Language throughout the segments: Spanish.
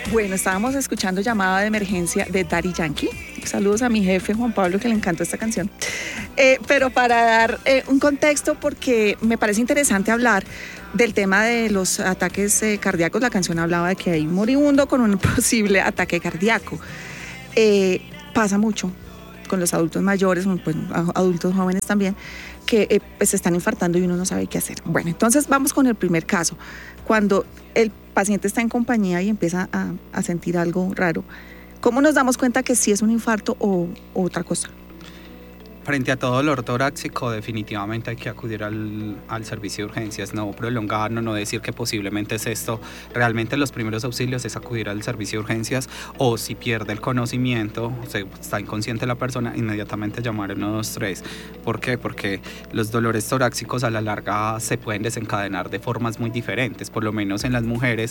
Bueno, estábamos escuchando Llamada de Emergencia de Daddy Yankee. Saludos a mi jefe Juan Pablo, que le encantó esta canción. Pero para dar un contexto, porque me parece interesante hablar del tema de los ataques cardíacos. La canción hablaba de que hay un moribundo con un posible ataque cardíaco. Pasa mucho con los adultos mayores, pues, adultos jóvenes también, que pues, se están infartando y uno no sabe qué hacer. Bueno, entonces vamos con el primer caso. Cuando el paciente está en compañía y empieza a sentir algo raro, ¿cómo nos damos cuenta que sí es un infarto o otra cosa? Frente a todo dolor torácico, definitivamente hay que acudir al servicio de urgencias, no prolongarnos, no decir que posiblemente es esto. Realmente los primeros auxilios es acudir al servicio de urgencias, o si pierde el conocimiento, está inconsciente la persona, inmediatamente llamar al 123. ¿Por qué? Porque los dolores torácicos a la larga se pueden desencadenar de formas muy diferentes, por lo menos en las mujeres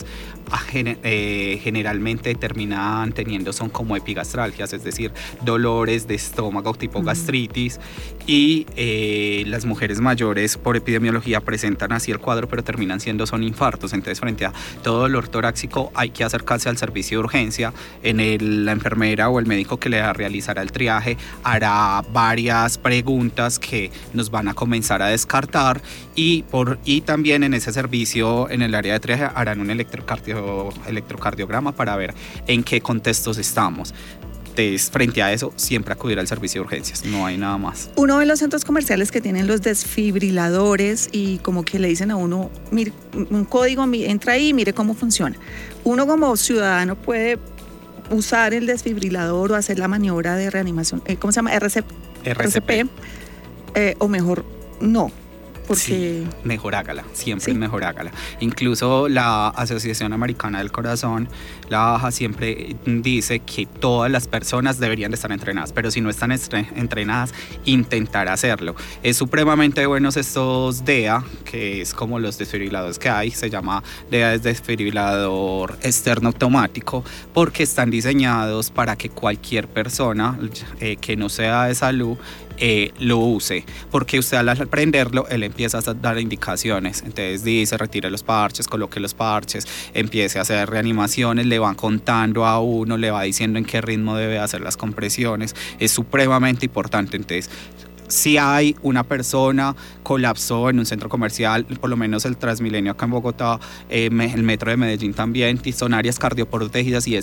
generalmente terminan teniendo, son como epigastralgias, es decir, dolores de estómago tipo gastritis. Y las mujeres mayores por epidemiología presentan así el cuadro, pero terminan son infartos. Entonces, frente a todo dolor torácico hay que acercarse al servicio de urgencia. La enfermera o el médico que le realizará el triaje hará varias preguntas que nos van a comenzar a descartar, y también en ese servicio, en el área de triaje, harán un electrocardiograma para ver en qué contextos estamos. Frente a eso, siempre acudir al servicio de urgencias, no hay nada más. Uno ve los centros comerciales que tienen los desfibriladores y como que le dicen a uno, mire, un código, entra ahí y mire cómo funciona. Uno como ciudadano puede usar el desfibrilador o hacer la maniobra de reanimación, ¿cómo se llama? RCP. O mejor no. Porque... Sí, mejor hágala, siempre sí. Mejor hágala. Incluso la Asociación Americana del Corazón, la AHA, siempre dice que todas las personas deberían de estar entrenadas, pero si no están entrenadas, intentar hacerlo. Es supremamente buenos estos DEA, que es como los desfibriladores que hay, se llama DEA, es desfibrilador externo automático, porque están diseñados para que cualquier persona que no sea de salud lo use, porque usted al aprenderlo, él empieza a dar indicaciones. Entonces dice, retire los parches, coloque los parches, empiece a hacer reanimaciones, le van contando a uno, le va diciendo en qué ritmo debe hacer las compresiones. Es supremamente importante. Entonces, si hay una persona colapsó en un centro comercial, por lo menos el Transmilenio acá en Bogotá, el metro de Medellín también, son áreas cardioprotegidas y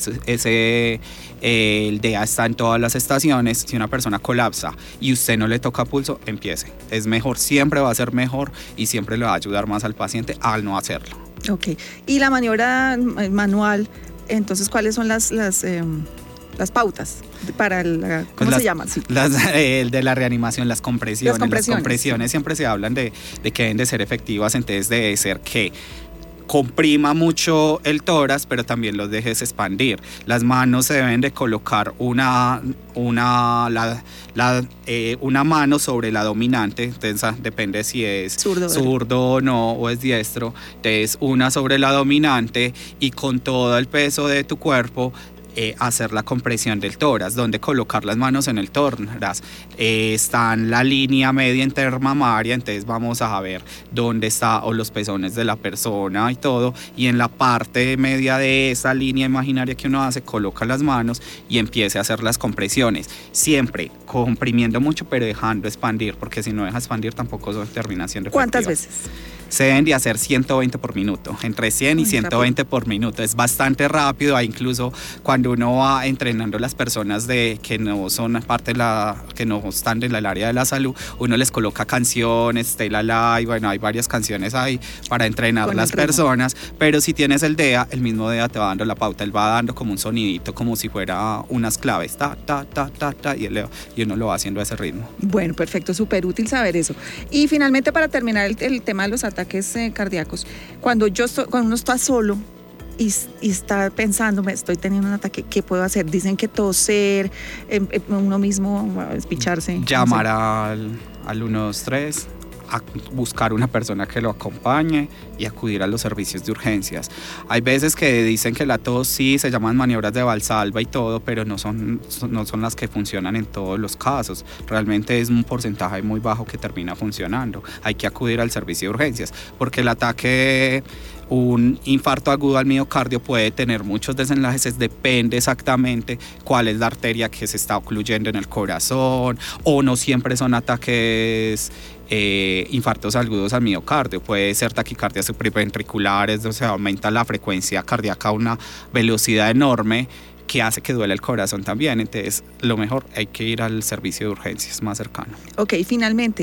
el DEA está en todas las estaciones. Si una persona colapsa y usted no le toca pulso, empiece. Es mejor, siempre va a ser mejor y siempre le va a ayudar más al paciente al no hacerlo. Ok, y la maniobra manual, entonces, ¿cuáles son las pautas para ¿cómo se llama? Sí. El de la reanimación, las compresiones. Las compresiones siempre se hablan de que deben de ser efectivas, entonces debe ser que comprima mucho el tórax, pero también los dejes expandir. Las manos se deben de colocar una mano sobre la dominante, entonces depende si es zurdo o no, o es diestro. Entonces una sobre la dominante y con todo el peso de tu cuerpo hacer la compresión del tórax. Donde colocar las manos en el tórax, está en la línea media intermamaria, entonces vamos a ver dónde está, o los pezones de la persona y todo, y en la parte media de esa línea imaginaria que uno hace, coloca las manos y empiece a hacer las compresiones, siempre comprimiendo mucho pero dejando expandir, porque si no deja expandir tampoco termina siendo efectiva. ¿Cuántas veces? Se deben de hacer 120 por minuto, entre 100 y 120 rápido. Por minuto. Es bastante rápido. Hay incluso cuando uno va entrenando a las personas que no son parte que no están en el área de la salud, uno les coloca canciones, Stay Alive, bueno, hay varias canciones ahí para entrenar a las personas, pero si tienes el DEA, el mismo DEA te va dando la pauta, él va dando como un sonidito, como si fuera unas claves, ta, ta, ta, ta, ta, y uno lo va haciendo a ese ritmo. Bueno, perfecto, súper útil saber eso. Y finalmente, para terminar el tema de los ataques cardíacos, cuando uno está solo y está pensando, me estoy teniendo un ataque, ¿qué puedo hacer? Dicen que toser, uno mismo espicharse. Llamar al 123, a buscar una persona que lo acompañe y acudir a los servicios de urgencias. Hay veces que dicen que la tos sí se llaman maniobras de Valsalva y todo, pero no son las que funcionan en todos los casos. Realmente es un porcentaje muy bajo que termina funcionando. Hay que acudir al servicio de urgencias, porque el ataque Un infarto agudo al miocardio puede tener muchos desenlaces, depende exactamente cuál es la arteria que se está ocluyendo en el corazón, o no siempre son ataques infartos agudos al miocardio, puede ser taquicardias supraventriculares, donde se aumenta la frecuencia cardíaca a una velocidad enorme que hace que duele el corazón también. Entonces, lo mejor, hay que ir al servicio de urgencias más cercano. Ok, finalmente,